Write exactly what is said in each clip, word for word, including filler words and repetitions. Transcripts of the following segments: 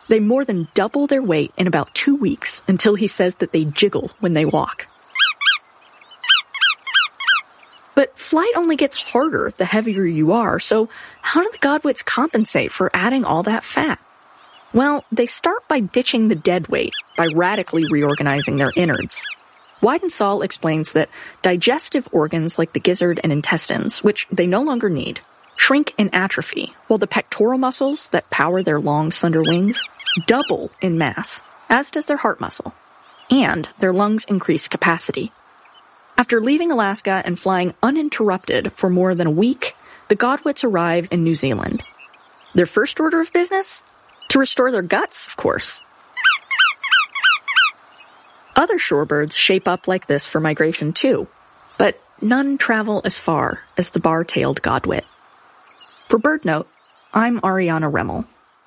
They more than double their weight in about two weeks until he says that they jiggle when they walk. But flight only gets harder the heavier you are, so how do the Godwits compensate for adding all that fat? Well, they start by ditching the dead weight by radically reorganizing their innards. Weidensaul explains that digestive organs like the gizzard and intestines, which they no longer need, shrink and atrophy, while the pectoral muscles that power their long, slender wings double in mass, as does their heart muscle, and their lungs increase capacity. After leaving Alaska and flying uninterrupted for more than a week, the Godwits arrive in New Zealand. Their first order of business? To restore their guts, of course. Other shorebirds shape up like this for migration too, but none travel as far as the bar-tailed Godwit. For BirdNote, I'm Ariana Remmel.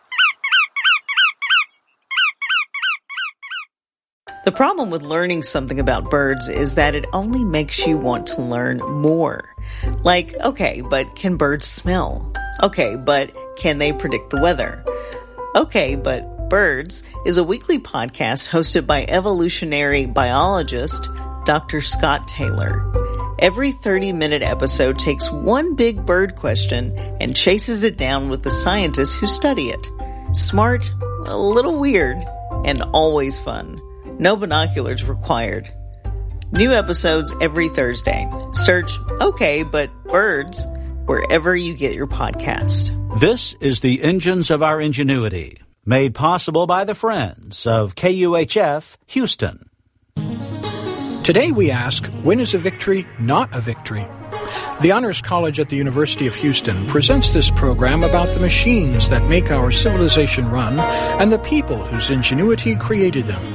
The problem with learning something about birds is that it only makes you want to learn more. Like, okay, but can birds smell? Okay, but can they predict the weather? Okay, but Birds is a weekly podcast hosted by evolutionary biologist Doctor Scott Taylor. Every thirty-minute episode takes one big bird question and chases it down with the scientists who study it. Smart, a little weird, and always fun. No binoculars required. New episodes every Thursday. Search Okay, but Birds wherever you get your podcast. This is the Engines of Our Ingenuity, made possible by the friends of K U H F Houston. Today we ask, when is a victory not a victory? The Honors College at the University of Houston presents this program about the machines that make our civilization run and the people whose ingenuity created them.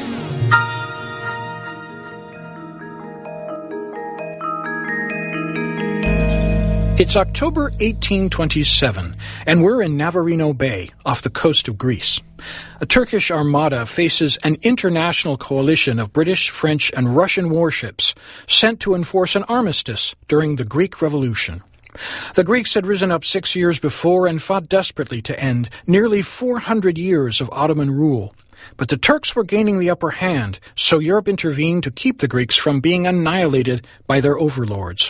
It's October eighteen twenty-seven, and we're in Navarino Bay, off the coast of Greece. A Turkish armada faces an international coalition of British, French, and Russian warships sent to enforce an armistice during the Greek Revolution. The Greeks had risen up six years before and fought desperately to end nearly four hundred years of Ottoman rule. But the Turks were gaining the upper hand, so Europe intervened to keep the Greeks from being annihilated by their overlords.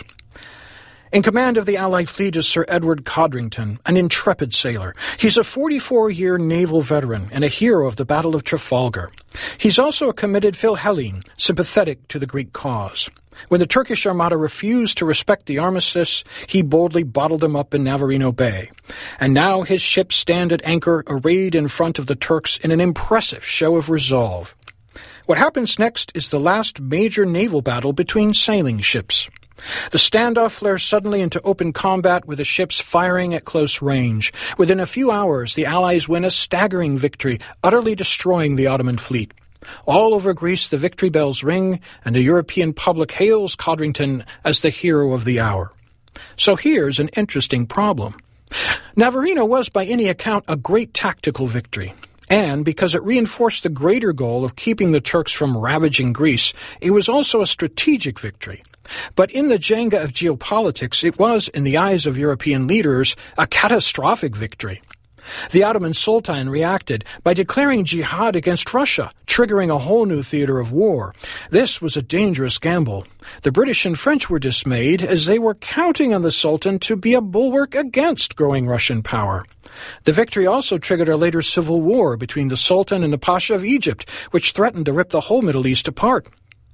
In command of the Allied fleet is Sir Edward Codrington, an intrepid sailor. He's a forty-four-year naval veteran and a hero of the Battle of Trafalgar. He's also a committed Philhellene, sympathetic to the Greek cause. When the Turkish armada refused to respect the armistice, he boldly bottled them up in Navarino Bay. And now his ships stand at anchor, arrayed in front of the Turks in an impressive show of resolve. What happens next is the last major naval battle between sailing ships. The standoff flares suddenly into open combat with the ships firing at close range. Within a few hours, the Allies win a staggering victory, utterly destroying the Ottoman fleet. All over Greece, the victory bells ring, and the European public hails Codrington as the hero of the hour. So here's an interesting problem. Navarino was, by any account, a great tactical victory. And because it reinforced the greater goal of keeping the Turks from ravaging Greece, it was also a strategic victory. But in the Jenga of geopolitics, it was, in the eyes of European leaders, a catastrophic victory. The Ottoman Sultan reacted by declaring jihad against Russia, triggering a whole new theater of war. This was a dangerous gamble. The British and French were dismayed as they were counting on the Sultan to be a bulwark against growing Russian power. The victory also triggered a later civil war between the Sultan and the Pasha of Egypt, which threatened to rip the whole Middle East apart.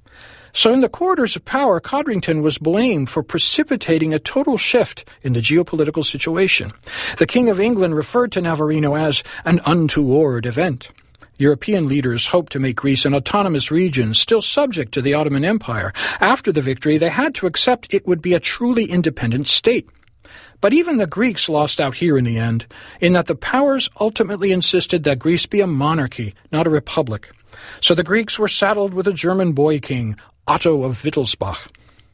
So in the corridors of power, Codrington was blamed for precipitating a total shift in the geopolitical situation. The King of England referred to Navarino as an untoward event. European leaders hoped to make Greece an autonomous region still subject to the Ottoman Empire. After the victory, they had to accept it would be a truly independent state. But even the Greeks lost out here in the end, in that the powers ultimately insisted that Greece be a monarchy, not a republic. So the Greeks were saddled with a German boy king, Otto of Wittelsbach.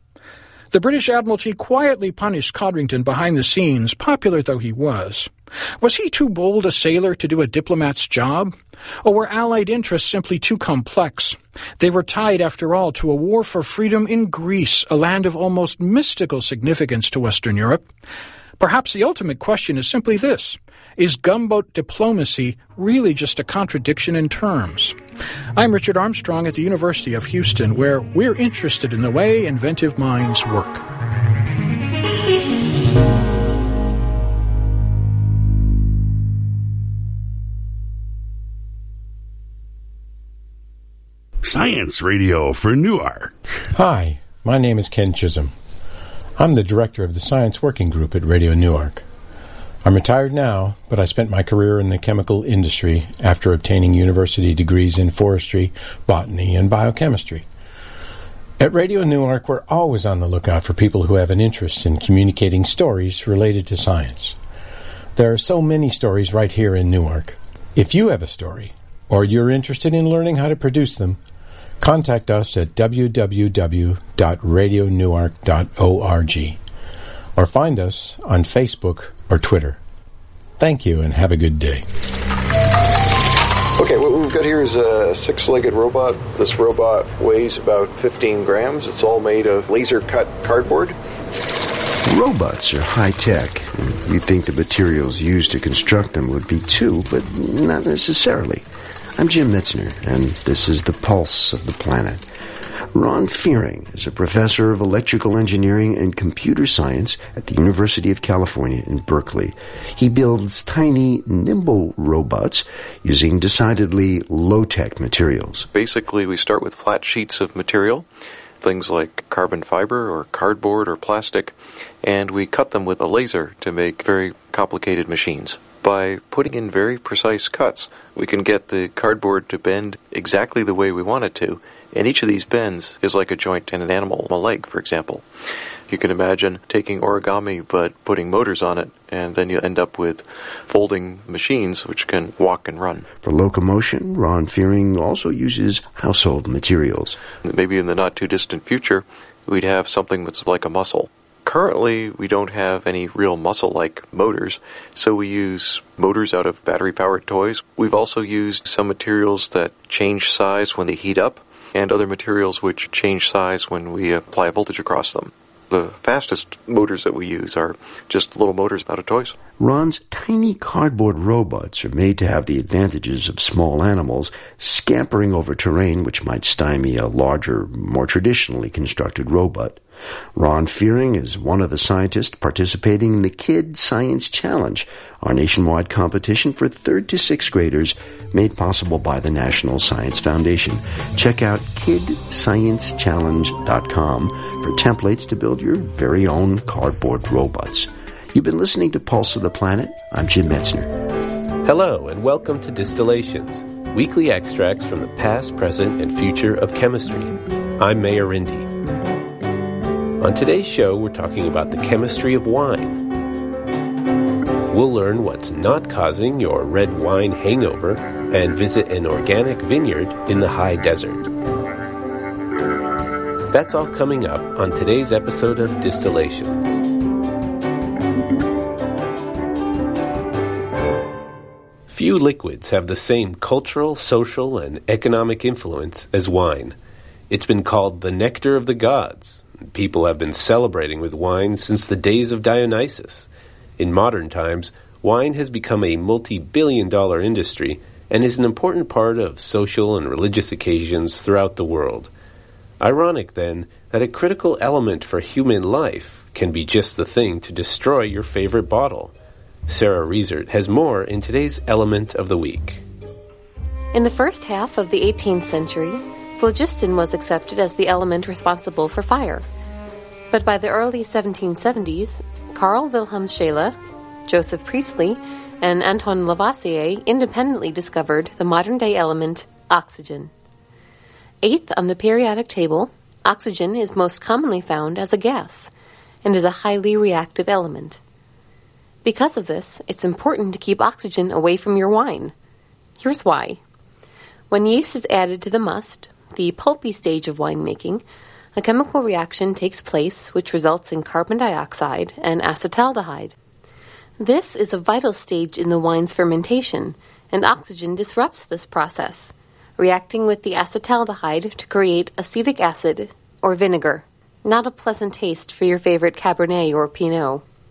The British Admiralty quietly punished Codrington behind the scenes, popular though he was. Was he too bold a sailor to do a diplomat's job? Or were Allied interests simply too complex? They were tied, after all, to a war for freedom in Greece, a land of almost mystical significance to Western Europe. Perhaps the ultimate question is simply this. Is gunboat diplomacy really just a contradiction in terms? I'm Richard Armstrong at the University of Houston, where we're interested in the way inventive minds work. Science Radio for Newark. Hi, my name is Ken Chisholm. I'm the director of the Science Working Group at Radio Newark. I'm retired now, but I spent my career in the chemical industry after obtaining university degrees in forestry, botany, and biochemistry. At Radio Newark, we're always on the lookout for people who have an interest in communicating stories related to science. There are so many stories right here in Newark. If you have a story, or you're interested in learning how to produce them, contact us at w w w dot radio newark dot org or find us on Facebook or Twitter. Thank you and have a good day. Okay, what we've got here is a six-legged robot. This robot weighs about fifteen grams. It's all made of laser-cut cardboard. Robots are high-tech. You'd think the materials used to construct them would be too, but not necessarily. I'm Jim Metzner, and this is the Pulse of the Planet. Ron Fearing is a professor of electrical engineering and computer science at the University of California in Berkeley. He builds tiny, nimble robots using decidedly low-tech materials. Basically, we start with flat sheets of material, things like carbon fiber or cardboard or plastic, and we cut them with a laser to make very complicated machines. By putting in very precise cuts, we can get the cardboard to bend exactly the way we want it to, and each of these bends is like a joint in an animal, a leg, for example. You can imagine taking origami but putting motors on it, and then you end up with folding machines which can walk and run. For locomotion, Ron Fearing also uses household materials. Maybe in the not-too-distant future, we'd have something that's like a muscle. Currently, we don't have any real muscle-like motors, so we use motors out of battery-powered toys. We've also used some materials that change size when they heat up, and other materials which change size when we apply voltage across them. The fastest motors that we use are just little motors out of toys. Ron's tiny cardboard robots are made to have the advantages of small animals scampering over terrain which might stymie a larger, more traditionally constructed robot. Ron Fearing is one of the scientists participating in the Kid Science Challenge, our nationwide competition for third to sixth graders made possible by the National Science Foundation. Check out kid science challenge dot com for templates to build your very own cardboard robots. You've been listening to Pulse of the Planet. I'm Jim Metzner. Hello, and welcome to Distillations, weekly extracts from the past, present, and future of chemistry. I'm Mayor Indy. On today's show, we're talking about the chemistry of wine. We'll learn what's not causing your red wine hangover and visit an organic vineyard in the high desert. That's all coming up on today's episode of Distillations. Few liquids have the same cultural, social, and economic influence as wine. It's been called the nectar of the gods. People have been celebrating with wine since the days of Dionysus. In modern times, wine has become a multi-billion dollar industry and is an important part of social and religious occasions throughout the world. Ironic, then, that a critical element for human life can be just the thing to destroy your favorite bottle. Sarah Riesert has more in today's Element of the Week. In the first half of the eighteenth century, phlogiston was accepted as the element responsible for fire. But by the early seventeen seventies, Carl Wilhelm Scheele, Joseph Priestley, and Antoine Lavoisier independently discovered the modern-day element oxygen. Eighth on the periodic table, oxygen is most commonly found as a gas and is a highly reactive element. Because of this, it's important to keep oxygen away from your wine. Here's why. When yeast is added to the must, the pulpy stage of winemaking, a chemical reaction takes place which results in carbon dioxide and acetaldehyde. This is a vital stage in the wine's fermentation, and oxygen disrupts this process, reacting with the acetaldehyde to create acetic acid or vinegar. Not a pleasant taste for your favorite Cabernet or Pinot.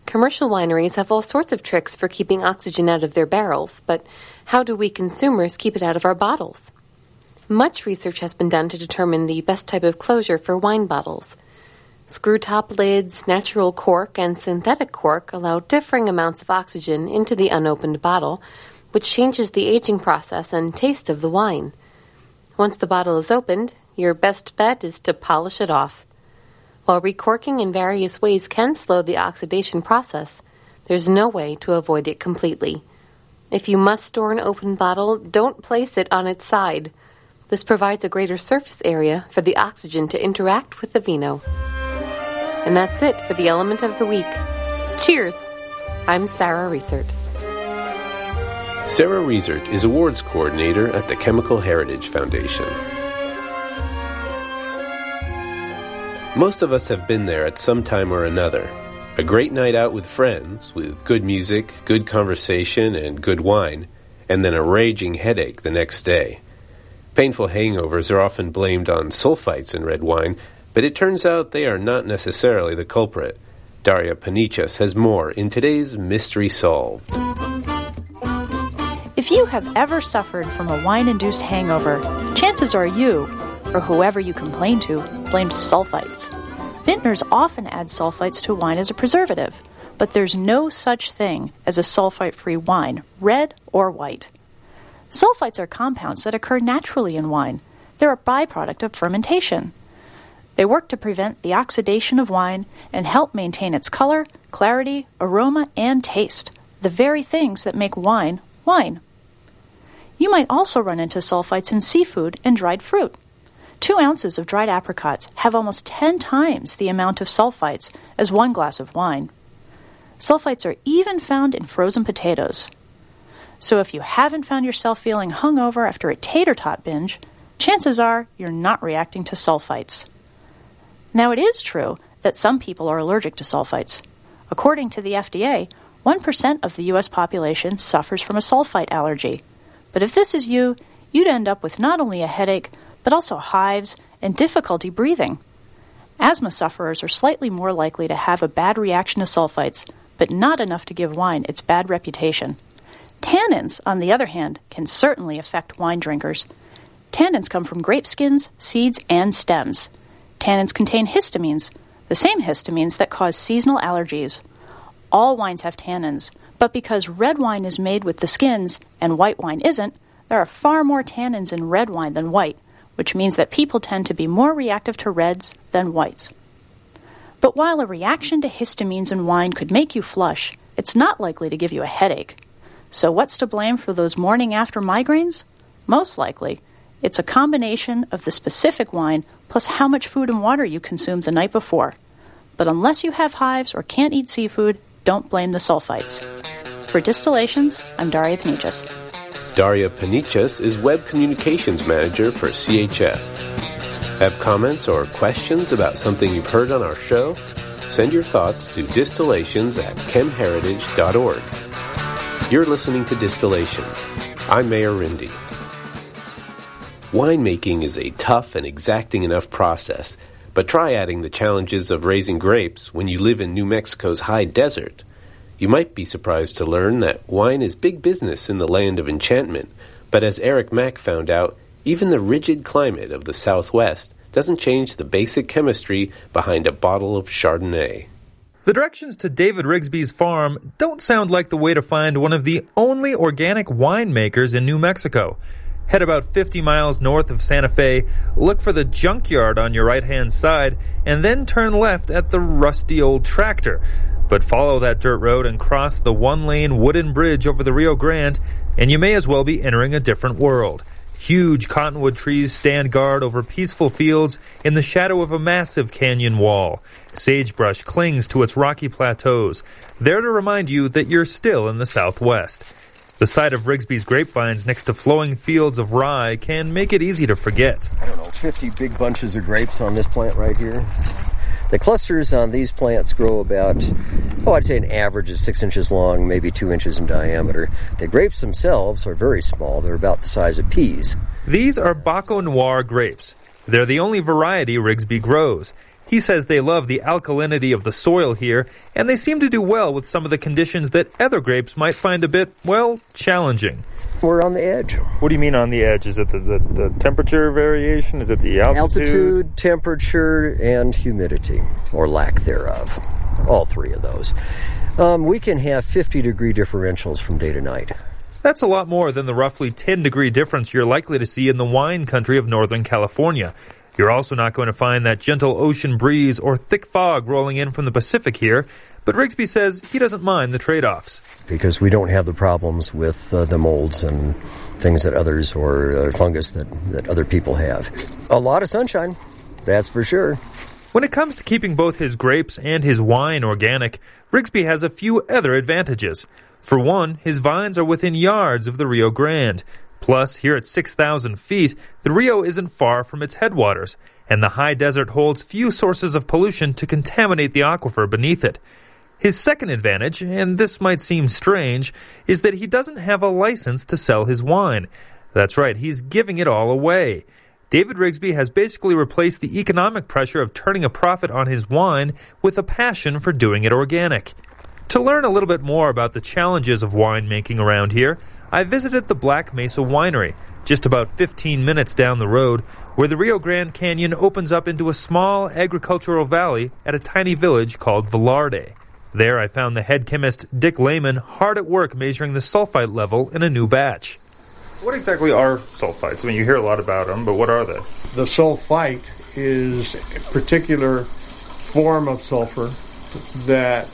Commercial wineries have all sorts of tricks for keeping oxygen out of their barrels, but how do we consumers keep it out of our bottles? Much research has been done to determine the best type of closure for wine bottles. Screw-top lids, natural cork, and synthetic cork allow differing amounts of oxygen into the unopened bottle, which changes the aging process and taste of the wine. Once the bottle is opened, your best bet is to polish it off. While recorking in various ways can slow the oxidation process, there's no way to avoid it completely. If you must store an open bottle, don't place it on its side. This provides a greater surface area for the oxygen to interact with the vino. And that's it for the Element of the Week. Cheers! I'm Sarah Riesert. Sarah Riesert is Awards Coordinator at the Chemical Heritage Foundation. Most of us have been there at some time or another. A great night out with friends, with good music, good conversation, and good wine, and then a raging headache the next day. Painful hangovers are often blamed on sulfites in red wine, but it turns out they are not necessarily the culprit. Daria Panichas has more in today's Mystery Solved. If you have ever suffered from a wine-induced hangover, chances are you, or whoever you complain to, blamed sulfites. Vintners often add sulfites to wine as a preservative, but there's no such thing as a sulfite-free wine, red or white. Sulfites are compounds that occur naturally in wine. They're a byproduct of fermentation. They work to prevent the oxidation of wine and help maintain its color, clarity, aroma, and taste, the very things that make wine wine. You might also run into sulfites in seafood and dried fruit. Two ounces of dried apricots have almost ten times the amount of sulfites as one glass of wine. Sulfites are even found in frozen potatoes. So if you haven't found yourself feeling hungover after a tater tot binge, chances are you're not reacting to sulfites. Now, it is true that some people are allergic to sulfites. According to the F D A, one percent of the U S population suffers from a sulfite allergy. But if this is you, you'd end up with not only a headache, but also hives and difficulty breathing. Asthma sufferers are slightly more likely to have a bad reaction to sulfites, but not enough to give wine its bad reputation. Tannins, on the other hand, can certainly affect wine drinkers. Tannins come from grape skins, seeds, and stems. Tannins contain histamines, the same histamines that cause seasonal allergies. All wines have tannins, but because red wine is made with the skins and white wine isn't, there are far more tannins in red wine than white, which means that people tend to be more reactive to reds than whites. But while a reaction to histamines in wine could make you flush, it's not likely to give you a headache. So what's to blame for those morning after migraines? Most likely, it's a combination of the specific wine plus how much food and water you consumed the night before. But unless you have hives or can't eat seafood, don't blame the sulfites. For Distillations, I'm Daria Panichas. Daria Panichas is Web Communications Manager for C H F. Have comments or questions about something you've heard on our show? Send your thoughts to distillations at chemheritage dot org. You're listening to Distillations. I'm Mayor Rindy. Winemaking is a tough and exacting enough process, but try adding the challenges of raising grapes when you live in New Mexico's high desert. You might be surprised to learn that wine is big business in the land of enchantment, but as Eric Mack found out, even the rigid climate of the Southwest doesn't change the basic chemistry behind a bottle of Chardonnay. The directions to David Rigsby's farm don't sound like the way to find one of the only organic winemakers in New Mexico. Head about fifty miles north of Santa Fe, look for the junkyard on your right-hand side, and then turn left at the rusty old tractor. But follow that dirt road and cross the one-lane wooden bridge over the Rio Grande, and you may as well be entering a different world. Huge cottonwood trees stand guard over peaceful fields in the shadow of a massive canyon wall. Sagebrush clings to its rocky plateaus, there to remind you that you're still in the Southwest. The sight of Rigsby's grapevines next to flowing fields of rye can make it easy to forget. I don't know, fifty big bunches of grapes on this plant right here. The clusters on these plants grow about, oh, I'd say an average of six inches long, maybe two inches in diameter. The grapes themselves are very small. They're about the size of peas. These are Baco Noir grapes. They're the only variety Rigsby grows. He says they love the alkalinity of the soil here, and they seem to do well with some of the conditions that other grapes might find a bit, well, challenging. We're on the edge. What do you mean on the edge? Is it the, the, the temperature variation? Is it the altitude? Altitude, temperature, and humidity, or lack thereof. All three of those. Um, we can have fifty degree differentials from day to night. That's a lot more than the roughly ten degree difference you're likely to see in the wine country of Northern California. You're also not going to find that gentle ocean breeze or thick fog rolling in from the Pacific here, but Rigsby says he doesn't mind the trade-offs. Because we don't have the problems with uh, the molds and things that others, or uh, fungus that, that other people have. A lot of sunshine, that's for sure. When it comes to keeping both his grapes and his wine organic, Rigsby has a few other advantages. For one, his vines are within yards of the Rio Grande. Plus, here at six thousand feet, the Rio isn't far from its headwaters, and the high desert holds few sources of pollution to contaminate the aquifer beneath it. His second advantage, and this might seem strange, is that he doesn't have a license to sell his wine. That's right, he's giving it all away. David Rigsby has basically replaced the economic pressure of turning a profit on his wine with a passion for doing it organic. To learn a little bit more about the challenges of winemaking around here, I visited the Black Mesa Winery, just about fifteen minutes down the road, where the Rio Grande Canyon opens up into a small agricultural valley at a tiny village called Velarde. There I found the head chemist Dick Lehman hard at work measuring the sulfite level in a new batch. What exactly are sulfites? I mean, you hear a lot about them, but what are they? The sulfite is a particular form of sulfur that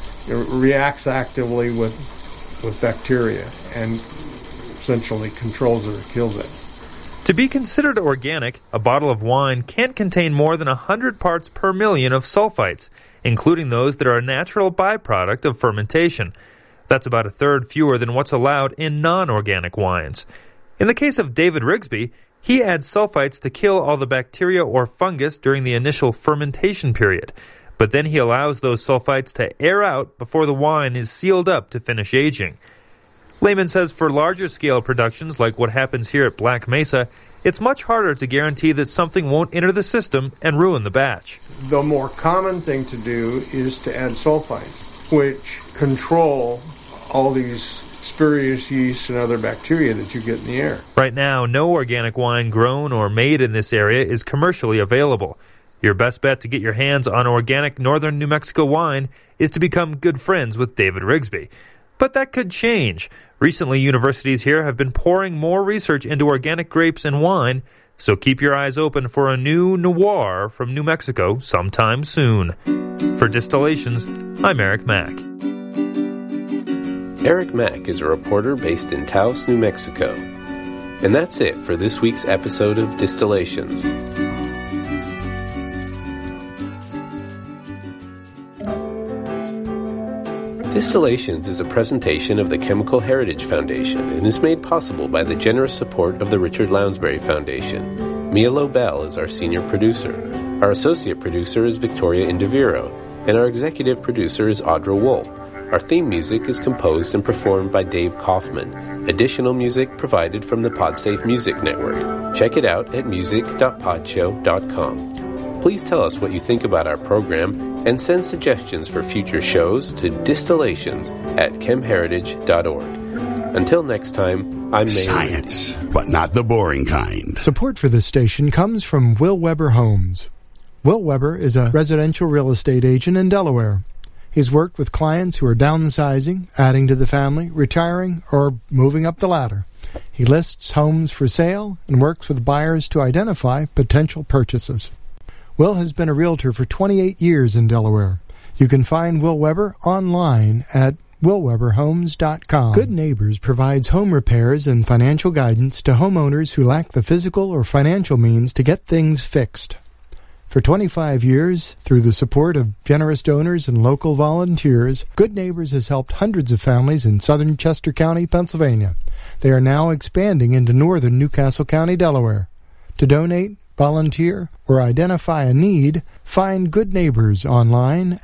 reacts actively with with bacteria and essentially controls it or kills it. To be considered organic, a bottle of wine can't contain more than one hundred parts per million of sulfites, including those that are a natural byproduct of fermentation. That's about a third fewer than what's allowed in non-organic wines. In the case of David Rigsby, he adds sulfites to kill all the bacteria or fungus during the initial fermentation period, but then he allows those sulfites to air out before the wine is sealed up to finish aging. Lehman says for larger scale productions like what happens here at Black Mesa, it's much harder to guarantee that something won't enter the system and ruin the batch. The more common thing to do is to add sulfites, which control all these spurious yeasts and other bacteria that you get in the air. Right now, no organic wine grown or made in this area is commercially available. Your best bet to get your hands on organic northern New Mexico wine is to become good friends with David Rigsby. But that could change. Recently, universities here have been pouring more research into organic grapes and wine, so keep your eyes open for a new noir from New Mexico sometime soon. For Distillations, I'm Eric Mack. Eric Mack is a reporter based in Taos, New Mexico. And that's it for this week's episode of Distillations. Distillations is a presentation of the Chemical Heritage Foundation and is made possible by the generous support of the Richard Lounsbury Foundation. Mia Lobel is our senior producer. Our associate producer is Victoria Indiviro, and our executive producer is Audra Wolf. Our theme music is composed and performed by Dave Kaufman. Additional music provided from the PodSafe Music Network. Check it out at music dot podshow dot com. Please tell us what you think about our program and send suggestions for future shows to distillations at chemheritage dot org. Until next time, I'm Mayor. Science, but not the boring kind. Support for this station comes from Will Weber Homes. Will Weber is a residential real estate agent in Delaware. He's worked with clients who are downsizing, adding to the family, retiring, or moving up the ladder. He lists homes for sale and works with buyers to identify potential purchases. Will has been a realtor for twenty-eight years in Delaware. You can find Will Weber online at will weber homes dot com. Good Neighbors provides home repairs and financial guidance to homeowners who lack the physical or financial means to get things fixed. For twenty-five years, through the support of generous donors and local volunteers, Good Neighbors has helped hundreds of families in southern Chester County, Pennsylvania. They are now expanding into northern Newcastle County, Delaware. To donate, volunteer, or identify a need, find Good Neighbors online at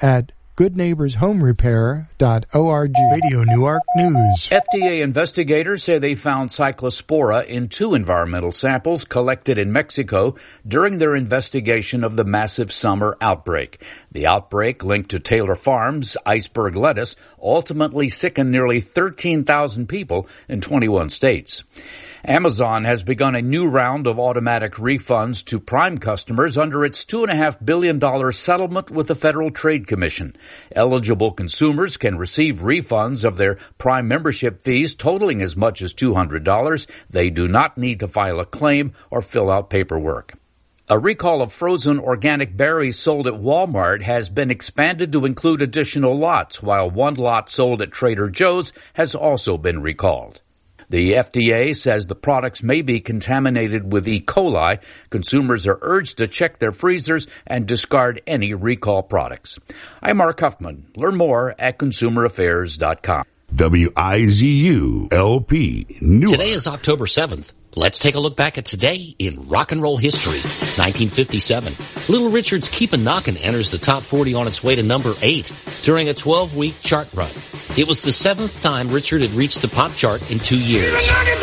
good neighbors home repair dot org. Radio Newark News. F D A investigators say they found cyclospora in two environmental samples collected in Mexico during their investigation of the massive summer outbreak. The outbreak, linked to Taylor Farms' iceberg lettuce, ultimately sickened nearly thirteen thousand people in twenty-one states. Amazon has begun a new round of automatic refunds to Prime customers under its two point five billion dollars settlement with the Federal Trade Commission. Eligible consumers can receive refunds of their Prime membership fees totaling as much as two hundred dollars. They do not need to file a claim or fill out paperwork. A recall of frozen organic berries sold at Walmart has been expanded to include additional lots, while one lot sold at Trader Joe's has also been recalled. The F D A says the products may be contaminated with E. coli. Consumers are urged to check their freezers and discard any recall products. I'm Mark Huffman. Learn more at consumer affairs dot com. W I Z U L P Newark. Today is October seventh. Let's take a look back at today in rock and roll history. nineteen fifty-seven. Little Richard's Keep a Knockin' enters the top forty on its way to number eight during a twelve-week chart run. It was the seventh time Richard had reached the pop chart in two years.